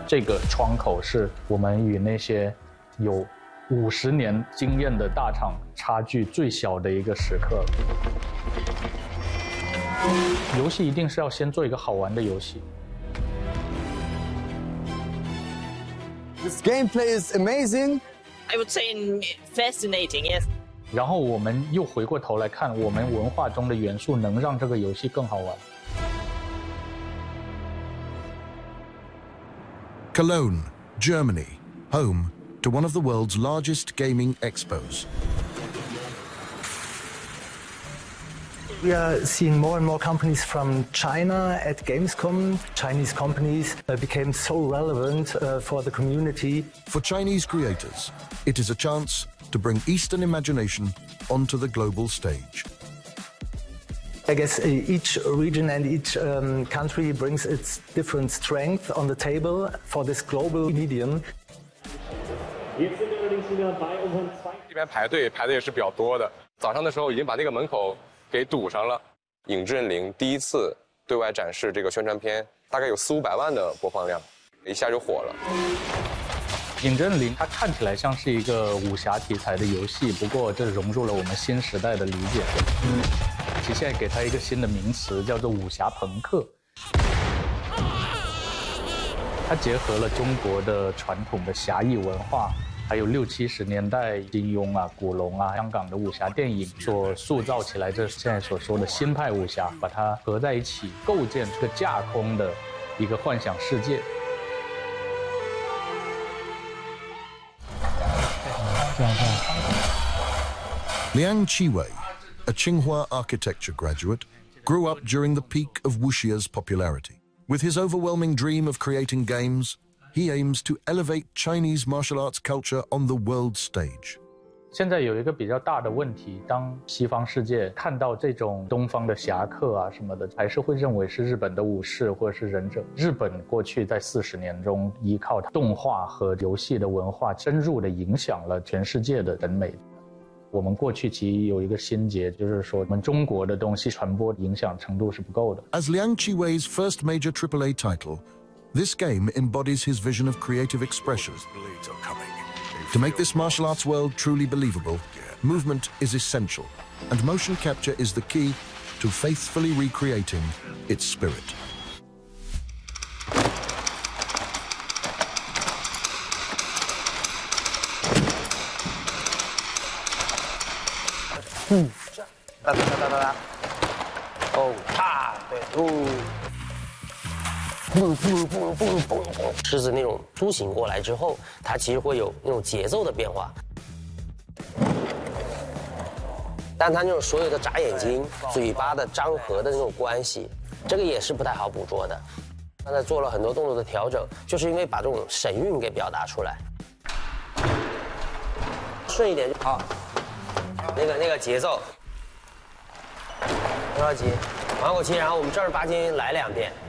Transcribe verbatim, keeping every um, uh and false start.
这个窗口是我们与那些有五十年经验的大厂差距最小的一个时刻了。游戏一定是要先做一个好玩的游戏。 This gameplay is amazing. I would say fascinating, yes. 然后我们又回过头来看，我们文化中的元素能让这个游戏更好玩。 Cologne, Germany, home to one of the world's largest gaming expos. We are seeing more and more companies from China at Gamescom. Chinese companies uh, became so relevant uh, for the community. For Chinese creators, it is a chance to bring Eastern imagination onto the global stage. I guess each region and each um, country brings its different strength on the table for this global medium. 这边排队排的也是比较多的，早上的时候已经把那个门口给堵上了。影之刃零第一次对外展示这个宣传片，大概有四五百万的播放量，一下就火了。 影之刃零它看起来像是一个武侠题材的游戏，不过这融入了我们新时代的理解。其实现在给它一个新的名词，叫做武侠朋克。它结合了中国的传统的侠义文化，还有六七十年代金庸啊、古龙啊、香港的武侠电影所塑造起来，这现在所说的新派武侠，把它合在一起，构建这个架空的一个幻想世界。 Liang Qiwei, a Tsinghua architecture graduate, grew up during the peak of wuxia's popularity. With his overwhelming dream of creating games, he aims to elevate Chinese martial arts culture on the world stage. 现在有一个比较大的问题，当西方世界看到这种东方的侠客啊什么的，还是会认为是日本的武士或者是忍者。日本过去在四十年中，依靠动画和游戏的文化，深入的影响了全世界的审美。我们过去其实有一个心结，就是说我们中国的东西传播影响程度是不够的。 As Liang Qiwei's first major triple A title, this game embodies his vision of creative expression. To make this martial arts world truly believable, movement is essential, and motion capture is the key to faithfully recreating its spirit. 嗯，哒哒哒哒哒哒，哦，啪，对，哦，嘣嘣嘣嘣嘣嘣，狮子那种突醒过来之后，它其实会有那种节奏的变化，但它那种所有的眨眼睛、嘴巴的张合的那种关系，这个也是不太好捕捉的。刚才做了很多动作的调整，就是因为把这种神韵给表达出来，顺一点就好。 那个那个节奏，不着急，缓口气，然后我们正儿八经来两遍。